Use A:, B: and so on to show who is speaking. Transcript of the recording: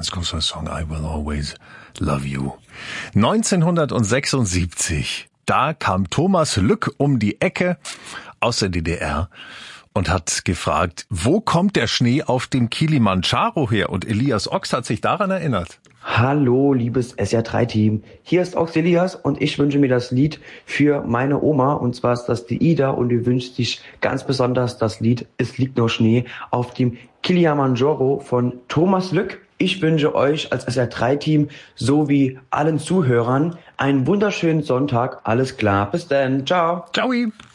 A: Ganz großer Song, I Will Always Love You. 1976, da kam Thomas Lück um die Ecke aus der DDR und hat gefragt, wo kommt der Schnee auf dem Kilimandscharo her? Und Elias Ochs hat sich daran erinnert.
B: Hallo, liebes SR3-Team. Hier ist Ochs Elias und ich wünsche mir das Lied für meine Oma. Und zwar ist das die Ida und die wünscht sich ganz besonders das Lied Es liegt nur Schnee auf dem Kilimanjaro von Thomas Lück. Ich wünsche euch als SR3-Team sowie allen Zuhörern einen wunderschönen Sonntag. Alles klar, bis dann. Ciao.
A: Ciao.